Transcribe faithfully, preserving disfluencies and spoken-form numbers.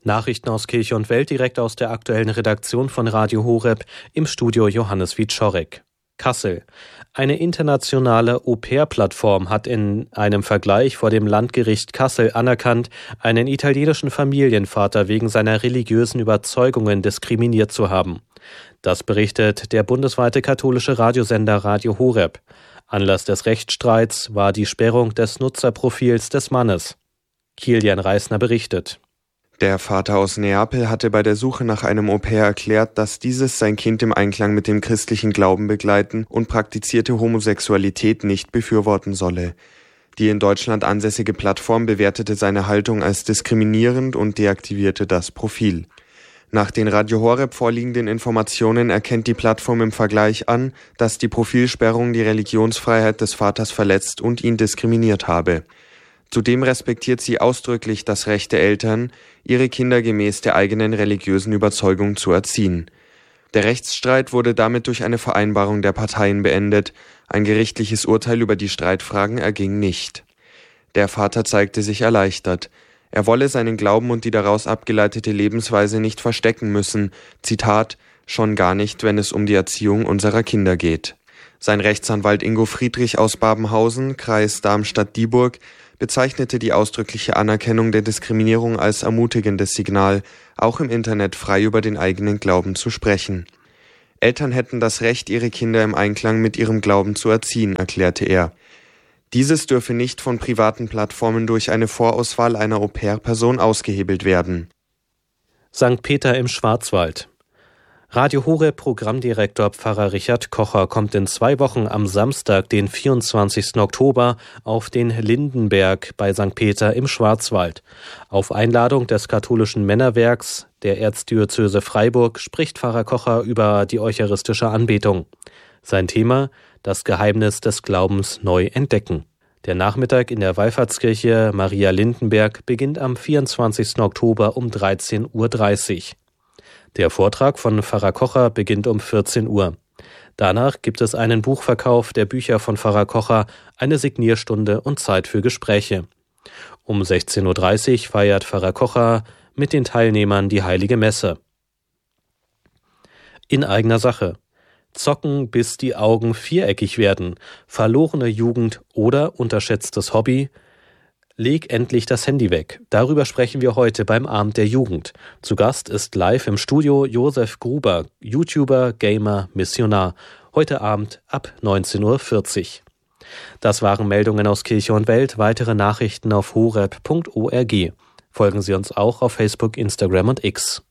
Nachrichten aus Kirche und Welt direkt aus der aktuellen Redaktion von Radio Horeb, im Studio Johannes Wieczorek. Kassel. Eine internationale Au-pair-Plattform hat in einem Vergleich vor dem Landgericht Kassel anerkannt, einen italienischen Familienvater wegen seiner religiösen Überzeugungen diskriminiert zu haben. Das berichtet der bundesweite katholische Radiosender Radio Horeb. Anlass des Rechtsstreits war die Sperrung des Nutzerprofils des Mannes. Kilian Reisner berichtet. Der Vater aus Neapel hatte bei der Suche nach einem Au-pair erklärt, dass dieses sein Kind im Einklang mit dem christlichen Glauben begleiten und praktizierte Homosexualität nicht befürworten solle. Die in Deutschland ansässige Plattform bewertete seine Haltung als diskriminierend und deaktivierte das Profil. Nach den Radio Horeb vorliegenden Informationen erkennt die Plattform im Vergleich an, dass die Profilsperrung die Religionsfreiheit des Vaters verletzt und ihn diskriminiert habe. Zudem respektiert sie ausdrücklich das Recht der Eltern, ihre Kinder gemäß der eigenen religiösen Überzeugung zu erziehen. Der Rechtsstreit wurde damit durch eine Vereinbarung der Parteien beendet. Ein gerichtliches Urteil über die Streitfragen erging nicht. Der Vater zeigte sich erleichtert. Er wolle seinen Glauben und die daraus abgeleitete Lebensweise nicht verstecken müssen. Zitat, schon gar nicht, wenn es um die Erziehung unserer Kinder geht. Sein Rechtsanwalt Ingo Friedrich aus Babenhausen, Kreis Darmstadt-Dieburg, bezeichnete die ausdrückliche Anerkennung der Diskriminierung als ermutigendes Signal, auch im Internet frei über den eigenen Glauben zu sprechen. Eltern hätten das Recht, ihre Kinder im Einklang mit ihrem Glauben zu erziehen, erklärte er. Dieses dürfe nicht von privaten Plattformen durch eine Vorauswahl einer Au-pair-Person ausgehebelt werden. Sankt Peter im Schwarzwald. Radio Horeb Programmdirektor Pfarrer Richard Kocher kommt in zwei Wochen am Samstag, den vierundzwanzigsten Oktober, auf den Lindenberg bei Sankt Peter im Schwarzwald. Auf Einladung des katholischen Männerwerks der Erzdiözese Freiburg spricht Pfarrer Kocher über die eucharistische Anbetung. Sein Thema: das Geheimnis des Glaubens neu entdecken. Der Nachmittag in der Wallfahrtskirche Maria Lindenberg beginnt am vierundzwanzigsten Oktober um dreizehn Uhr dreißig. Der Vortrag von Pfarrer Kocher beginnt um vierzehn Uhr. Danach gibt es einen Buchverkauf der Bücher von Pfarrer Kocher, eine Signierstunde und Zeit für Gespräche. Um sechzehn Uhr dreißig feiert Pfarrer Kocher mit den Teilnehmern die Heilige Messe. In eigener Sache. Zocken, bis die Augen viereckig werden, verlorene Jugend oder unterschätztes Hobby. Leg endlich das Handy weg. Darüber sprechen wir heute beim Abend der Jugend. Zu Gast ist live im Studio Josef Gruber, YouTuber, Gamer, Missionar. Heute Abend ab neunzehn Uhr vierzig. Das waren Meldungen aus Kirche und Welt. Weitere Nachrichten auf horeb punkt org. Folgen Sie uns auch auf Facebook, Instagram und X.